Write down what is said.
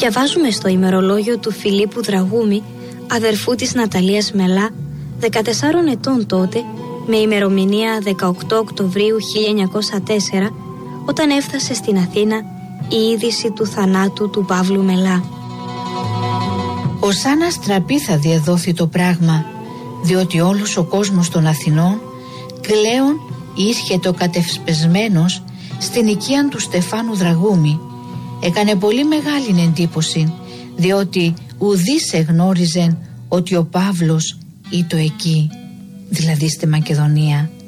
Διαβάζουμε στο ημερολόγιο του Φιλίππου Δραγούμη, αδερφού της Ναταλίας Μελά, 14 ετών τότε, με ημερομηνία 18 Οκτωβρίου 1904, όταν έφτασε στην Αθήνα η είδηση του θανάτου του Παύλου Μελά. Ως αναστραπή θα διαδόθη το πράγμα, διότι όλος ο κόσμος των Αθηνών κλαίων ίσχεται ο κατευσπεσμένος στην οικία του Στεφάνου Δραγούμη. Έκανε πολύ μεγάλη εντύπωση, διότι ουδής εγνώριζεν ότι ο Παύλος ήτο εκεί, δηλαδή στη Μακεδονία.